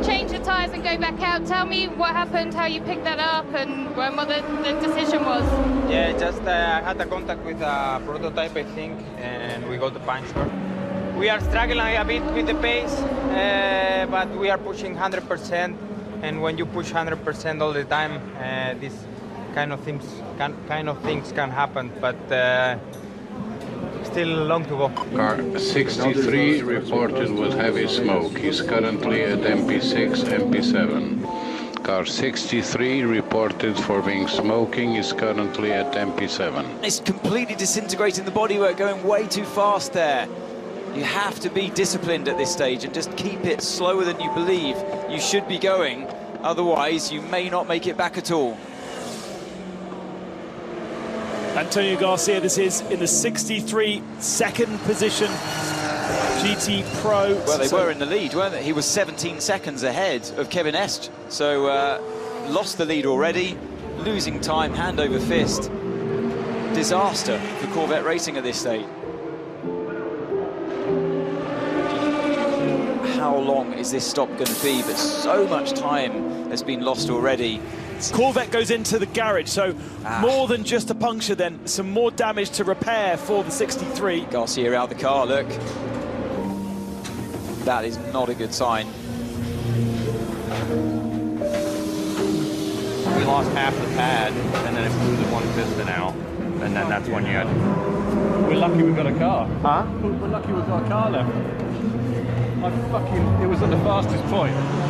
change the tyres and go back out. Tell me what happened, how you picked that up, and what the decision was. Yeah, just I had a contact with a prototype, I think, and we got the puncture. We are struggling a bit with the pace, but we are pushing 100%. And when you push 100% all the time, these kind of things can happen. But still long to go. Car 63 reported with heavy smoke. He's currently at MP6, MP7. Car 63 reported for being smoking is currently at MP7. It's completely disintegrating the bodywork, going way too fast there. You have to be disciplined at this stage and just keep it slower than you believe you should be going. Otherwise, you may not make it back at all. Antonio Garcia, this is in the 63 second position. GT Pro. Well, they were in the lead, weren't they? He was 17 seconds ahead of Kevin Est. So, lost the lead already. Losing time, hand over fist. Disaster for Corvette Racing at this stage. How long is this stop going to be? But so much time has been lost already. Corvette goes into the garage, so more than just a puncture then, some more damage to repair for the 63. Garcia out the car, look. That is not a good sign. We lost half the pad, and then it blew the one piston out, and then that's when you had... We're lucky we've got a car. Huh? We're lucky we've got a car left. It was at the fastest point.